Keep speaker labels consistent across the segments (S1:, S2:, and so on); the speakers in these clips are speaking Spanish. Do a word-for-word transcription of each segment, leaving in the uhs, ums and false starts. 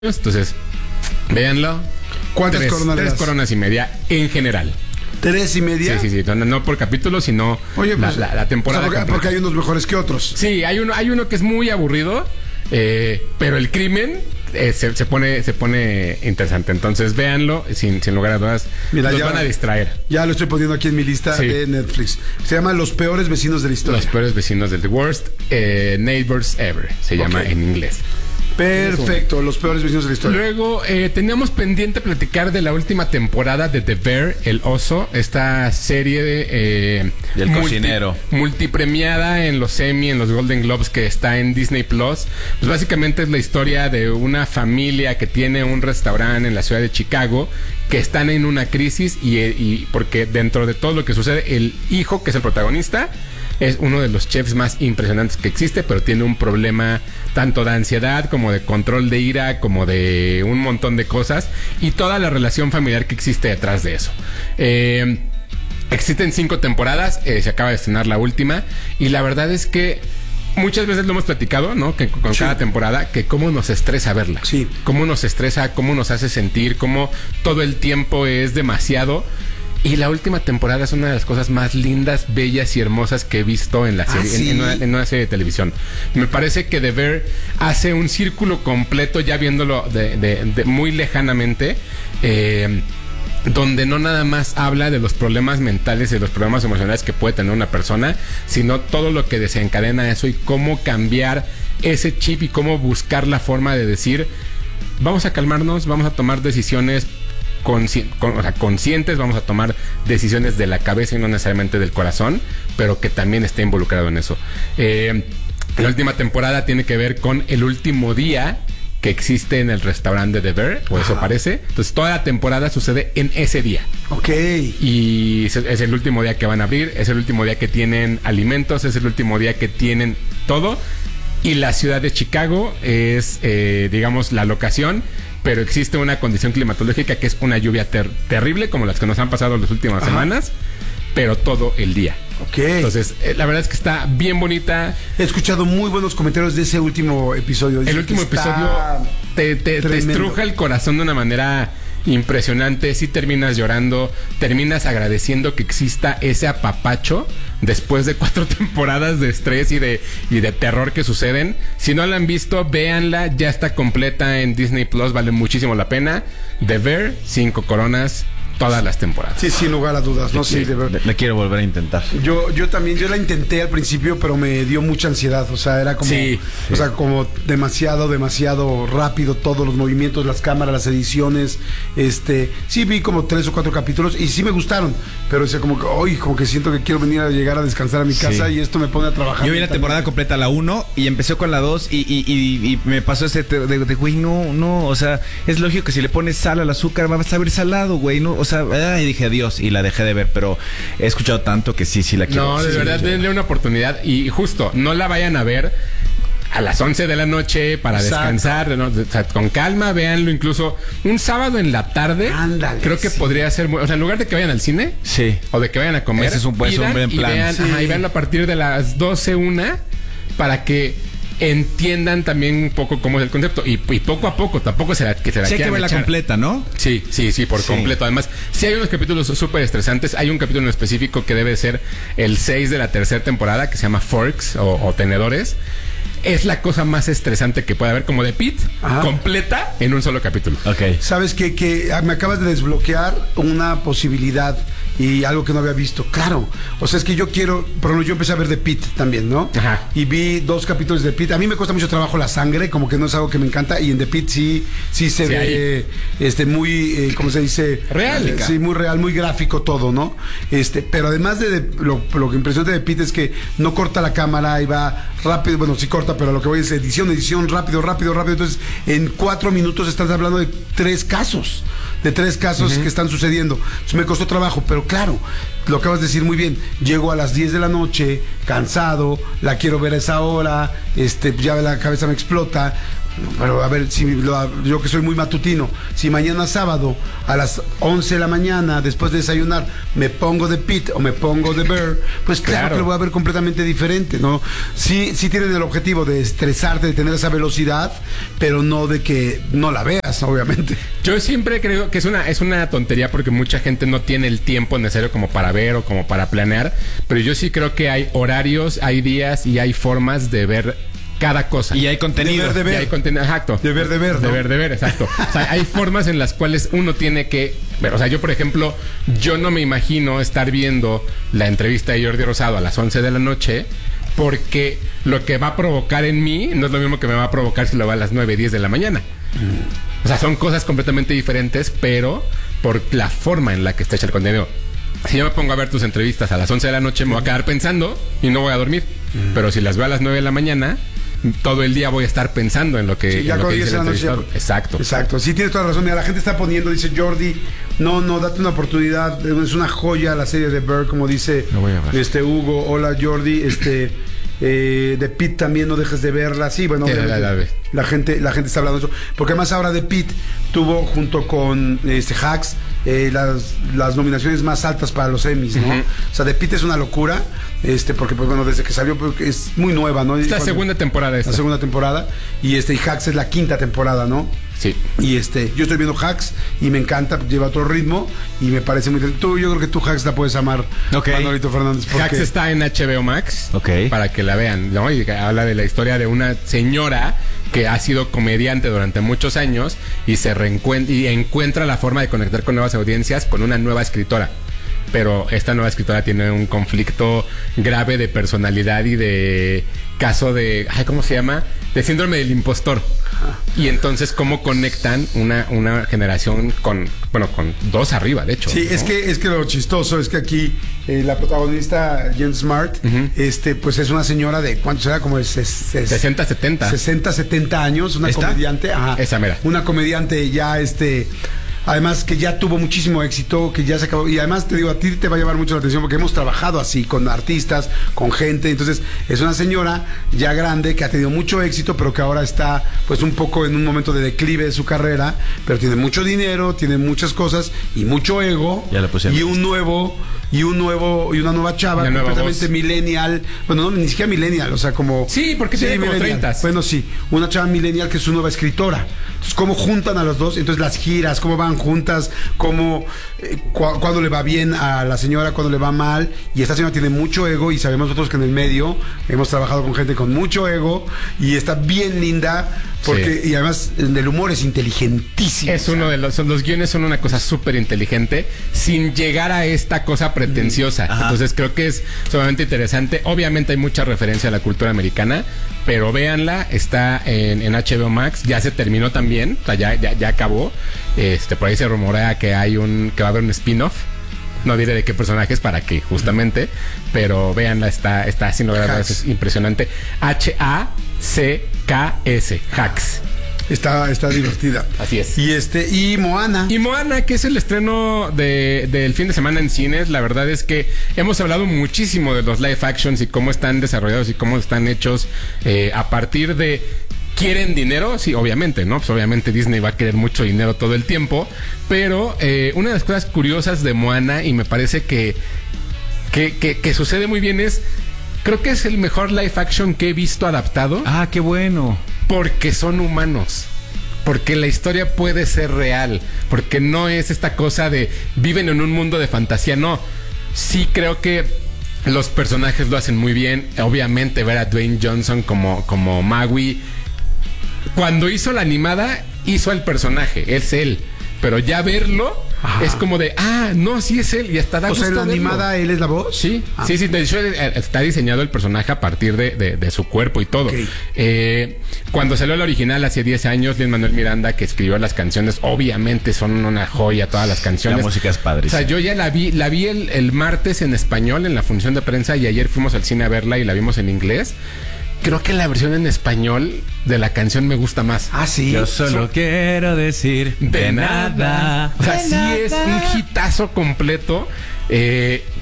S1: Entonces, véanlo.
S2: ¿Cuántas
S1: tres,
S2: coronas le
S1: Tres
S2: das?
S1: coronas y media en general.
S2: ¿Tres y media?
S1: Sí, sí, sí. No, no por capítulo, sino
S2: Oye, pues,
S1: la, la, la temporada.
S2: o sea, porque, porque hay unos mejores que otros.
S1: Sí, hay uno, hay uno que es muy aburrido, eh, pero el crimen eh, se, se pone, se pone interesante. Entonces, véanlo, sin, sin lugar a dudas.
S2: Mira,
S1: los
S2: ya,
S1: van a distraer.
S2: Ya lo estoy poniendo aquí en mi lista
S1: Sí.
S2: de Netflix. Se llama Los peores vecinos de la historia.
S1: Los peores vecinos del The Worst eh, Neighbors Ever, se llama
S2: Ok.
S1: en inglés.
S2: Perfecto, Los peores vecinos de la historia.
S1: Luego eh, teníamos pendiente platicar de la última temporada de The Bear, El Oso, esta serie de, eh,
S3: Del
S1: multi-
S3: cocinero.
S1: multipremiada en los Emmy, en los Golden Globes, que está en Disney Plus. Pues básicamente es la historia de una familia que tiene un restaurante en la ciudad de Chicago, que están en una crisis y, y porque dentro de todo lo que sucede, el hijo, que es el protagonista, es uno de los chefs más impresionantes que existe, pero tiene un problema tanto de ansiedad como de control de ira, como de un montón de cosas, y toda la relación familiar que existe detrás de eso. Eh, existen cinco temporadas, eh, se acaba de estrenar la última, y la verdad es que muchas veces lo hemos platicado, ¿no? Que con
S2: Sí.
S1: cada temporada, que cómo nos estresa verla.
S2: Sí.
S1: Cómo nos estresa, cómo nos hace sentir, cómo todo el tiempo es demasiado. Y la última temporada es una de las cosas más lindas, bellas y hermosas que he visto en la
S2: ¿Ah,
S1: serie,
S2: sí?
S1: en, en una, en una serie de televisión. Me parece que The Bear hace un círculo completo, ya viéndolo de, de- de muy lejanamente, eh, donde no nada más habla de los problemas mentales y de los problemas emocionales que puede tener una persona, sino todo lo que desencadena eso y cómo cambiar ese chip y cómo buscar la forma de decir, vamos a calmarnos, vamos a tomar decisiones consci- con- o sea, conscientes, vamos a tomar decisiones de la cabeza y no necesariamente del corazón, pero que también esté involucrado en eso. Eh, la última temporada tiene que ver con el último día que existe en el restaurante de The Bear, o eso
S2: Ajá.
S1: parece. Entonces toda la temporada sucede en ese día.
S2: Ok.
S1: Y es, es el último día que van a abrir, es el último día que tienen alimentos, es el último día que tienen todo. Y la ciudad de Chicago es, eh, digamos, la locación, pero existe una condición climatológica que es una lluvia ter- terrible, como las que nos han pasado las últimas
S2: Ajá.
S1: semanas, pero todo el día.
S2: Ok.
S1: Entonces, eh, la verdad es que está bien bonita.
S2: He escuchado muy buenos comentarios de ese último episodio.
S1: El
S2: Dicen
S1: último
S2: que está
S1: episodio te, te, te
S2: tremendo.
S1: estruja el corazón de una manera impresionante. Si terminas llorando, terminas agradeciendo que exista ese apapacho después de cuatro temporadas de estrés y de, y de terror que suceden. Si no la han visto, véanla, ya está completa en Disney Plus, vale muchísimo la pena. The Bear, cinco coronas, todas las temporadas.
S2: Sí, sin lugar a dudas, ¿no? Sí, de verdad.
S3: Le quiero volver a intentar.
S2: Yo, yo también, yo la intenté al principio, pero me dio mucha ansiedad. O sea, era como,
S1: Sí,
S2: o sea, como demasiado, demasiado rápido todos los movimientos, las cámaras, las ediciones. Este, sí vi como tres o cuatro capítulos y sí me gustaron, pero o sea, como que, hoy como que siento que quiero venir a llegar a descansar a mi casa
S3: Sí.
S2: y esto me pone a trabajar.
S4: Yo vi la temporada completa, la uno, y empecé con la dos, y, y, y, y me pasó ese de, de, de, güey, no, no, o sea, es lógico que si le pones sal al azúcar va a saber salado, güey, no, o sea, ah, y dije adiós, y la dejé de ver, pero he escuchado tanto que sí, sí la quiero.
S1: No, de
S4: sí,
S1: verdad,
S4: sí.
S1: denle una oportunidad. Y justo, no la vayan a ver a las once de la noche para
S2: Exacto.
S1: descansar, ¿no? O sea, con calma, véanlo incluso un sábado en la tarde.
S2: Ándale,
S1: creo que
S2: sí.
S1: podría ser muy, o sea, en lugar de que vayan al cine
S4: Sí.
S1: o de que vayan a comer,
S4: Ese es un buen- es un
S1: pidan
S4: buen
S1: y
S4: plan.
S1: vean,
S2: Sí.
S1: ajá, y veanlo a partir de las doce, una, para que entiendan también un poco cómo es el concepto y, y poco a poco, tampoco se la, que se la
S4: Sí hay que
S1: quieran
S4: verla
S1: echar.
S4: completa, ¿no?
S1: Sí, sí, sí, por
S4: Sí.
S1: completo. Además, sí hay unos capítulos súper estresantes. Hay un capítulo en específico que debe ser el seis de la tercera temporada, que se llama Forks o, o Tenedores. Es la cosa más estresante que puede haber, como de Pete,
S2: Ajá.
S1: completa en un solo capítulo.
S4: Ok.
S2: ¿Sabes qué? Que ah, me acabas de desbloquear una posibilidad y algo que no había visto. Claro. O sea, es que yo quiero... Por ejemplo, yo empecé a ver The Pitt también, ¿no?
S1: Ajá.
S2: Y vi dos capítulos de The Pitt. A mí me cuesta mucho trabajo la sangre, como que no es algo que me encanta. Y en The Pitt sí, sí se
S1: Sí,
S2: ve este, muy... Eh, ¿Cómo se dice?
S1: Real.
S2: Eh, sí, muy real, muy gráfico todo, ¿no? Este, pero además de, de- lo, lo que impresiona de The Pitt es que no corta la cámara y va rápido. Bueno, sí corta, pero lo que voy es edición, edición, rápido, rápido, rápido. Entonces, en cuatro minutos estás hablando de tres casos. De tres casos que están sucediendo. Entonces, me costó trabajo, pero claro, lo acabas de decir muy bien. Llego a las diez de la noche, cansado, la quiero ver a esa hora, este, ya la cabeza me explota. No, pero a ver, si lo, yo que soy muy matutino, si mañana sábado a las once de la mañana, después de desayunar, me pongo de Pete o me pongo de Bear, pues claro, claro que lo voy a ver completamente diferente, ¿no? Sí, sí tienen el objetivo de estresarte, de tener esa velocidad, pero no de que no la veas, obviamente.
S1: Yo siempre creo que es una, es una tontería porque mucha gente no tiene el tiempo necesario como para ver o como para planear, pero yo sí creo que hay horarios, hay días y hay formas de ver cada cosa.
S4: Y hay contenido.
S2: De ver, de ver.
S1: Y hay contenido, exacto.
S2: De ver, de ver, ¿no?
S1: De ver, de ver, exacto. O sea, hay formas en las cuales uno tiene que ver. O sea, yo, por ejemplo, yo no me imagino estar viendo la entrevista de Jordi Rosado a las once de la noche porque lo que va a provocar en mí no es lo mismo que me va a provocar si lo va a las nueve, diez de la mañana. Mm. O sea, son cosas completamente diferentes, pero por la forma en la que está hecho el contenido. Si yo me pongo a ver tus entrevistas a las once de la noche, me voy a quedar pensando y no voy a dormir. Mm. Pero si las veo a las nueve de la mañana, todo el día voy a estar pensando en lo que,
S2: sí, ya
S1: en lo que dice el
S2: noche,
S1: Exacto.
S2: Exacto. Sí, tienes toda la razón. Mira, la gente está poniendo, dice Jordi, no, no, date una oportunidad. Es una joya la serie de Bear, como dice este Hugo. Hola, Jordi. Este, eh, de Pete también no dejes de verla. Sí, bueno,
S1: sí, la, la, la,
S2: la gente, la gente está hablando de eso. Porque además ahora de Pete tuvo junto con este Hacks eh, las, las nominaciones más altas para los Emmys, ¿no? Uh-huh. O sea, de Pete es una locura. Este, porque pues bueno, desde que salió porque es muy nueva, ¿no?
S1: Es la
S2: Cuando,
S1: segunda temporada esta.
S2: La segunda temporada. Y este, y Hacks es la quinta temporada, ¿no?
S1: Sí.
S2: Y este, yo estoy viendo Hacks y me encanta, lleva otro ritmo y me parece muy... Tú, yo creo que tú Hacks la puedes amar,
S4: okay.
S2: Manolito Fernández. Porque...
S1: Hacks está en H B O Max,
S4: okay.
S1: Para que la vean, ¿no? Y habla de la historia de una señora que ha sido comediante durante muchos años y se reencuentra y encuentra la forma de conectar con nuevas audiencias con una nueva escritora. Pero esta nueva escritora tiene un conflicto grave de personalidad y de caso de... Ay, ¿cómo se llama? De síndrome del impostor. Y entonces, ¿cómo conectan una, una generación con... Bueno, con dos arriba, de hecho.
S2: Sí, ¿no? es que es que lo chistoso es que aquí eh, la protagonista, Jen Smart, uh-huh. este pues es una señora de... ¿Cuánto será? Como de ses, ses,
S1: sesenta, setenta.
S2: sesenta, setenta años. Una
S1: ¿Esta?
S2: comediante. Ajá.
S1: Esa mera.
S2: Una comediante ya, este... Además que ya tuvo muchísimo éxito, que ya se acabó. Y además te digo, a ti te va a llamar mucho la atención porque hemos trabajado así con artistas, con gente. Entonces es una señora ya grande que ha tenido mucho éxito, pero que ahora está pues un poco en un momento de declive de su carrera. Pero tiene mucho dinero, tiene muchas cosas y mucho ego.
S4: Ya lo
S2: y un nuevo... Y un nuevo, y una nueva chava,
S1: una
S2: completamente nueva millennial. Bueno, no, ni siquiera millennial, o sea, como...
S1: Sí, porque sí, tiene como treinta.
S2: Bueno, sí, una chava millennial que es su nueva escritora. Entonces, ¿cómo juntan a los dos? Entonces, las giras, cómo van juntas, cómo... Eh, cu- cuándo le va bien a la señora, cuándo le va mal. Y esta señora tiene mucho ego y sabemos nosotros que en el medio hemos trabajado con gente con mucho ego y está bien linda. Porque, sí. Y además, el humor es inteligentísimo.
S1: Es uno de los... Los guiones son una cosa súper inteligente sin llegar a esta cosa pretenciosa. Ajá. Entonces creo que es sumamente interesante. Obviamente hay mucha referencia a la cultura americana, pero véanla, está en, en H B O Max, ya se terminó también, o sea, ya, ya, ya acabó. Este, por ahí se rumorea que hay un, que va a haber un spin-off. No diré de qué personajes para qué, justamente, pero véanla, está, está haciendo verdad, es impresionante. H A C K S, Hacks.
S2: Está, está divertida.
S1: Así es.
S2: Y este, y Moana.
S1: Y Moana, que es el estreno de, del fin de semana en cines. La verdad es que hemos hablado muchísimo de los live actions y cómo están desarrollados y cómo están hechos eh, a partir de... ¿Quieren dinero? Sí, obviamente, ¿no? Pues obviamente Disney va a querer mucho dinero todo el tiempo. Pero eh, una de las cosas curiosas de Moana, y me parece que, que, que, que sucede muy bien, es... Creo que es el mejor live action que he visto adaptado.
S4: Ah, qué bueno.
S1: Porque son humanos. Porque la historia puede ser real. Porque no es esta cosa de viven en un mundo de fantasía. No. Sí creo que los personajes lo hacen muy bien. Obviamente ver a Dwayne Johnson como, como Maui. Cuando hizo la animada, hizo el personaje. Es él. Pero ya verlo... Ajá. Es como de, ah, no, sí es él y hasta da
S2: gusto. O sea, en la
S1: verlo.
S2: animada él es la voz.
S1: Sí, ah. sí, sí. De hecho, está diseñado el personaje a partir de, de, de su cuerpo y todo.
S2: Okay.
S1: Eh, cuando salió el original hace diez años, Lin-Manuel Miranda, que escribió las canciones, obviamente son una joya todas las canciones.
S4: La música es padre.
S1: O sea, yo ya la vi, la vi el, el martes en español en la función de prensa y ayer fuimos al cine a verla y la vimos en inglés. Creo que la versión en español de la canción me gusta más.
S2: Ah, sí.
S4: Yo solo so, quiero decir de, de nada.
S1: nada. O sea, de sí nada. Es un hitazo completo. Eh,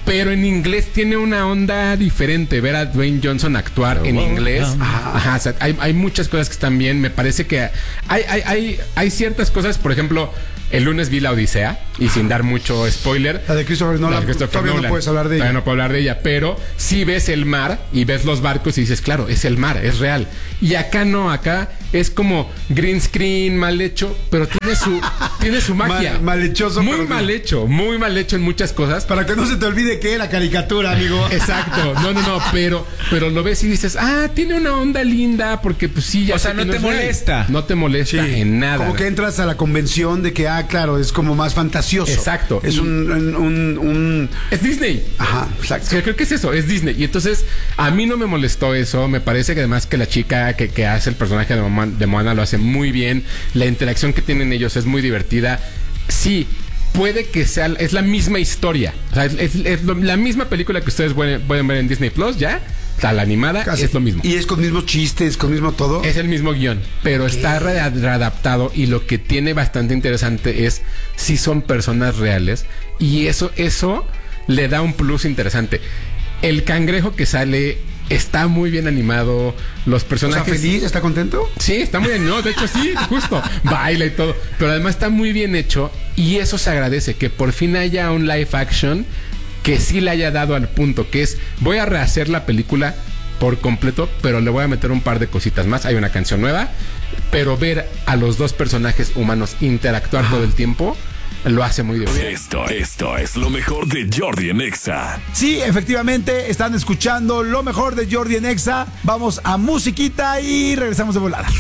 S1: Pero en inglés tiene una onda diferente. Ver a Dwayne Johnson actuar en inglés. Ajá, o sea, hay, hay muchas cosas que están bien. Me parece que hay, hay, hay, hay ciertas cosas, por ejemplo, el lunes vi La Odisea, y sin dar mucho spoiler.
S2: La de Christopher Nolan.
S1: La de Christopher
S2: Todavía
S1: Nolan.
S2: no puedes hablar de ella.
S1: Todavía no puedo hablar de ella, pero sí ves el mar y ves los barcos y dices, claro, es el mar, es real. Y acá no, acá es como green screen, mal hecho, pero tiene su, tiene su magia.
S2: Mal, mal hechoso.
S1: Muy
S2: pero
S1: mal
S2: no.
S1: hecho, muy mal hecho en muchas cosas.
S2: Para que no se te olvide que era caricatura, amigo.
S1: Exacto, no, no, no, pero, pero lo ves y dices, ah, tiene una onda linda, porque pues sí, ya
S4: O sea,
S1: sé
S4: no
S1: que
S4: te
S1: es real.
S4: molesta.
S1: No te molesta
S2: Sí,
S1: en nada.
S2: Como que entras a la convención de que, ah, claro, es como más fantasioso.
S1: Exacto.
S2: Es
S1: Y-
S2: un, un, un, un-
S1: Es Disney.
S2: Ajá, exacto.
S1: Sí, creo que es eso, es Disney. Y entonces, a mí no me molestó eso. Me parece que además que la chica que, que hace el personaje de, Moana, de Moana lo hace muy bien. La interacción que tienen ellos es muy divertida. Sí, puede que sea, es la misma historia. O sea, es, es- es lo- la misma película que ustedes pueden, pueden ver en Disney Plus, ya. O sea, la animada
S2: Casi.
S1: es lo mismo.
S2: Y es con mismos chistes, con mismo todo.
S1: Es el mismo guión, pero está re- readaptado, y lo que tiene bastante interesante es si son personas reales, y eso, eso le da un plus interesante. El cangrejo que sale está muy bien animado, los
S2: O sea,
S1: personajes...
S2: feliz, ¿está contento?
S1: Sí, está muy bien, no, de hecho sí, justo, baila y todo, pero además está muy bien hecho, y eso se agradece, que por fin haya un live action que sí le haya dado al punto, que es, voy a rehacer la película por completo, pero le voy a meter un par de cositas más. Hay una canción nueva, pero ver a los dos personajes humanos interactuar todo el tiempo lo hace muy divertido.
S3: Esto, esto es lo mejor de Jordi en Exa.
S5: Sí, efectivamente, están escuchando lo mejor de Jordi en Exa. Vamos a musiquita y regresamos de volada.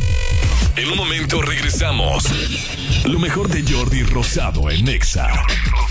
S3: En un momento regresamos. Lo mejor de Jordi Rosado en Exa.